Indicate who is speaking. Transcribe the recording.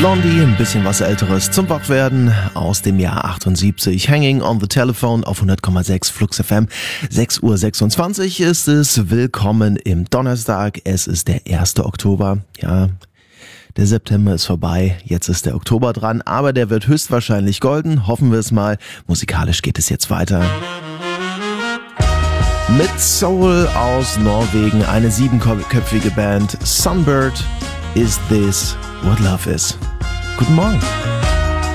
Speaker 1: Blondie, ein bisschen was Älteres zum Wachwerden aus dem Jahr 78. Hanging on the Telephone auf 100,6 Flux FM. 6:26 Uhr ist es. Willkommen im Donnerstag. Es ist der 1. Oktober. Ja, der September ist vorbei. Jetzt ist der Oktober dran, aber der wird höchstwahrscheinlich golden. Hoffen wir es mal. Musikalisch geht es jetzt weiter. Mit Soul aus Norwegen, eine 7-köpfige Band. Sunbird, Is This What Love Is? Guten Morgen.